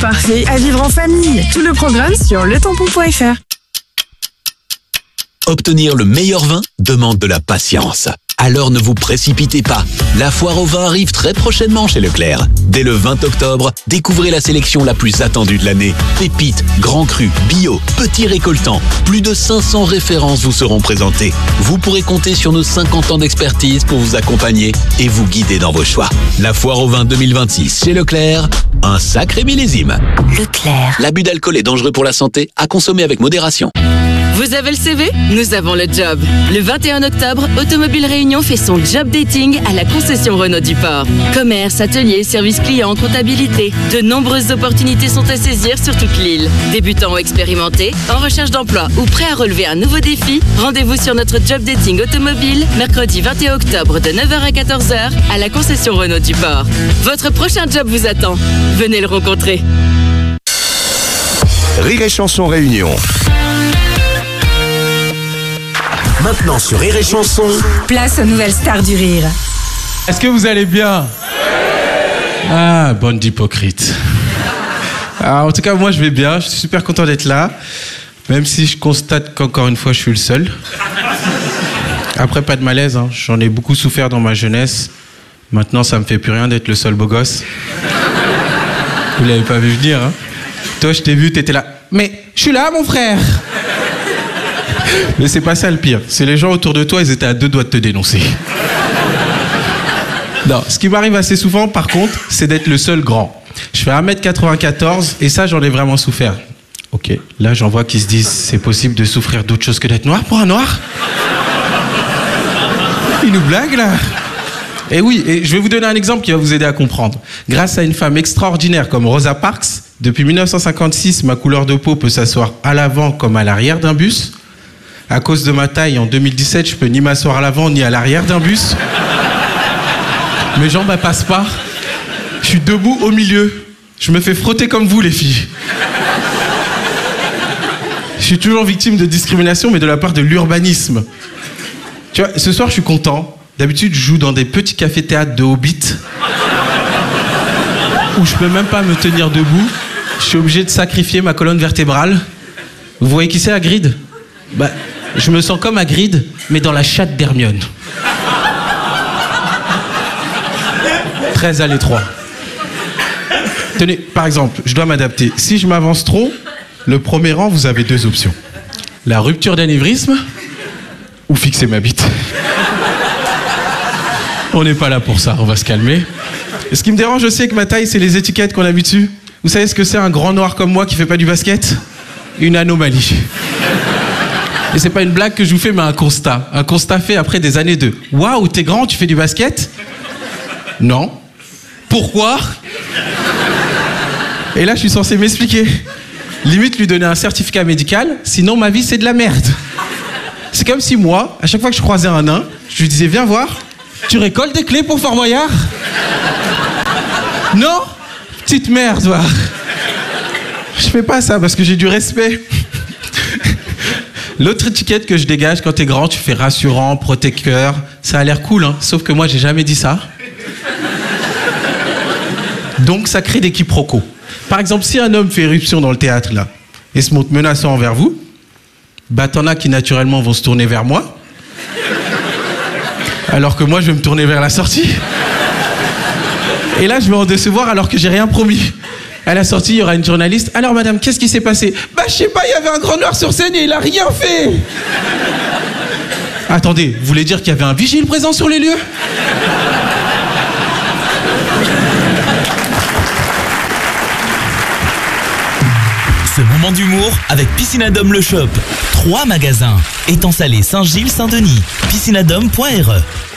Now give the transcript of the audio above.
parfait à vivre en famille. Tout le programme sur letampon.fr. Obtenir le meilleur vin demande de la patience. Alors ne vous précipitez pas. La foire au vin arrive très prochainement chez Leclerc. Dès le 20 octobre, découvrez la sélection la plus attendue de l'année. Pépites, grands crus, bio, petits récoltants. Plus de 500 références vous seront présentées. Vous pourrez compter sur nos 50 ans d'expertise pour vous accompagner et vous guider dans vos choix. La foire au vin 2026 chez Leclerc, un sacré millésime. Leclerc. L'abus d'alcool est dangereux pour la santé, à consommer avec modération. Vous avez le CV ? Nous avons le job. Le 21 octobre, Automobile Réunion fait son job dating à la concession Renault du Port. Commerce, atelier, service client, comptabilité. De nombreuses opportunités sont à saisir sur toute l'île. Débutants ou expérimentés, en recherche d'emploi ou prêts à relever un nouveau défi, rendez-vous sur notre job dating automobile, mercredi 21 octobre de 9h à 14h à la concession Renault du Port. Votre prochain job vous attend. Venez le rencontrer. Rire et Chanson Réunion. Maintenant sur Rire et Chanson, Place aux nouvelles stars du rire. Est-ce que vous allez bien ? Ah, bande d'hypocrites. En tout cas, moi je vais bien, je suis super content d'être là, même si je constate qu'encore une fois je suis le seul. Après, pas de malaise, hein. J'en ai beaucoup souffert dans ma jeunesse. Maintenant, ça me fait plus rien d'être le seul beau gosse. Vous l'avez pas vu venir, hein ? Toi, je t'ai vu, t'étais là. Mais je suis là, mon frère. Mais c'est pas ça le pire. C'est les gens autour de toi, ils étaient à 2 doigts de te dénoncer. Non, ce qui m'arrive assez souvent, par contre, c'est d'être le seul grand. Je fais 1m94 et ça, j'en ai vraiment souffert. Ok, là, j'en vois qui se disent, c'est possible de souffrir d'autre chose que d'être noir pour un noir ? Ils nous blaguent, là ? Et oui, et je vais vous donner un exemple qui va vous aider à comprendre. Grâce à une femme extraordinaire comme Rosa Parks, depuis 1956, ma couleur de peau peut s'asseoir à l'avant comme à l'arrière d'un bus. À cause de ma taille, en 2017, je peux ni m'asseoir à l'avant ni à l'arrière d'un bus. Mes jambes, elles passent pas. Je suis debout au milieu. Je me fais frotter comme vous, les filles. Je suis toujours victime de discrimination, mais de la part de l'urbanisme. Tu vois, ce soir, je suis content. D'habitude, je joue dans des petits cafés-théâtres de Hobbit, où je peux même pas me tenir debout. Je suis obligé de sacrifier ma colonne vertébrale. Vous voyez qui c'est, Hagrid ? Bah, je me sens comme Hagrid, mais dans la chatte d'Hermione. Très à l'étroit. Tenez, par exemple, je dois m'adapter. Si je m'avance trop, le premier rang, vous avez 2 options. La rupture d'anévrisme ou fixer ma bite. On n'est pas là pour ça, on va se calmer. Et ce qui me dérange aussi avec ma taille, c'est les étiquettes qu'on a mis dessus. Vous savez ce que c'est un grand noir comme moi qui fait pas du basket ? Une anomalie. Et c'est pas une blague que je vous fais, mais un constat. Un constat fait après des années de « Waouh, t'es grand, tu fais du basket ?» Non. Pourquoi ? Et là, je suis censé m'expliquer. Limite lui donner un certificat médical, sinon ma vie, c'est de la merde. C'est comme si moi, à chaque fois que je croisais un nain, je lui disais « Viens voir, tu récoltes des clés pour Fort Boyard ?» Non ? Petite merde, va. Je fais pas ça parce que j'ai du respect. L'autre étiquette que je dégage quand t'es grand, tu fais rassurant, protecteur. Ça a l'air cool, hein. Sauf que moi, j'ai jamais dit ça. Donc, ça crée des quiproquos. Par exemple, si un homme fait éruption dans le théâtre, là, et se montre menaçant envers vous, bah, t'en as qui, naturellement, vont se tourner vers moi. Alors que moi, je vais me tourner vers la sortie. Et là, je vais en décevoir alors que j'ai rien promis. À la sortie, il y aura une journaliste. « Alors, madame, qu'est-ce qui s'est passé ?»« Bah, je sais pas, il y avait un grand noir sur scène et il a rien fait !» Attendez, vous voulez dire qu'il y avait un vigile présent sur les lieux ? Ce moment d'humour avec Piscinadome Le Shop. 3 magasins. Étang Salé, Saint-Gilles, Saint-Denis. Piscinadome.re